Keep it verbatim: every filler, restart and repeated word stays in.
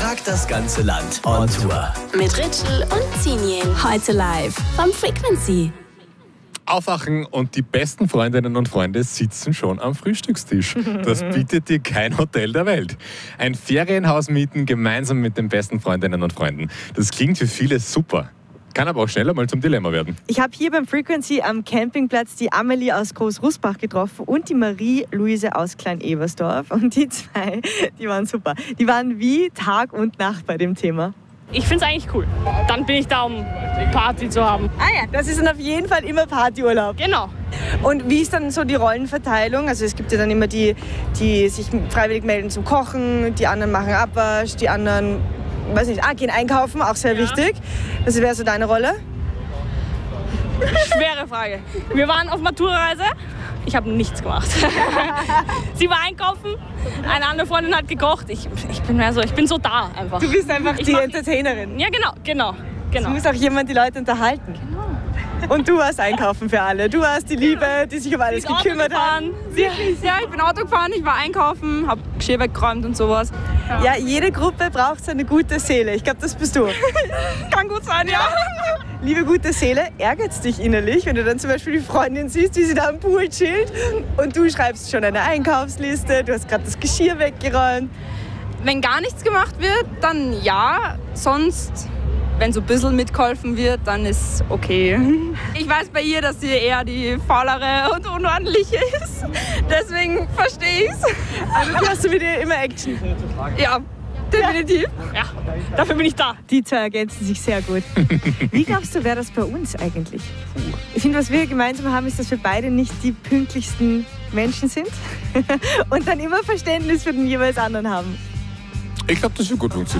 Tag das ganze Land on Tour. Mit Ritschl und Zinien. Heute live vom Frequency. Aufwachen und die besten Freundinnen und Freunde sitzen schon am Frühstückstisch. Das bietet dir kein Hotel der Welt. Ein Ferienhaus mieten gemeinsam mit den besten Freundinnen und Freunden. Das klingt für viele super. Kann aber auch schneller mal zum Dilemma werden. Ich habe hier beim Frequency am Campingplatz die Amelie aus Groß-Rusbach getroffen und die Marie-Luise aus Klein-Ebersdorf. Und die zwei, die waren super. Die waren wie Tag und Nacht bei dem Thema. Ich finde es eigentlich cool. Dann bin ich da, um Party zu haben. Ah ja, das ist dann auf jeden Fall immer Partyurlaub. Genau. Und wie ist dann so die Rollenverteilung? Also es gibt ja dann immer die, die sich freiwillig melden zum Kochen, die anderen machen Abwasch, die anderen, weiß nicht, ah, gehen einkaufen, auch sehr Ja. wichtig. Das wäre so deine Rolle? Schwere Frage. Wir waren auf Matura-Reise. Ich habe nichts gemacht. Sie war einkaufen, eine andere Freundin hat gekocht. Ich, ich bin mehr so, ich bin so da einfach. Du bist einfach Ich die mach- Entertainerin. Ja, genau, genau, Du genau. musst auch jemand die Leute unterhalten. Und du warst einkaufen für alle. Du warst die Liebe, die sich um alles Auto gekümmert hat. gefahren. Ja, ich bin Auto gefahren, ich war einkaufen, hab Geschirr weggeräumt und sowas. Ja, jede Gruppe braucht so eine gute Seele. Ich glaube, das bist du. Kann gut sein, ja. Liebe gute Seele, ärgert es dich innerlich, wenn du dann zum Beispiel die Freundin siehst, wie sie da am Pool chillt und du schreibst schon eine Einkaufsliste, du hast gerade das Geschirr weggeräumt. Wenn gar nichts gemacht wird, dann ja. Sonst, wenn so ein bisschen mitgeholfen wird, dann ist okay. Ich weiß bei ihr, dass sie eher die faulere und unordentliche ist. Deswegen verstehe ich's. Also du hast du mit ihr immer Action. Ja, definitiv. Ja, dafür bin ich da. Die zwei ergänzen sich sehr gut. Wie glaubst du, wäre das bei uns eigentlich? Ich finde, was wir gemeinsam haben, ist, dass wir beide nicht die pünktlichsten Menschen sind und dann immer Verständnis für den jeweils anderen haben. Ich glaube, das wird gut funktionieren.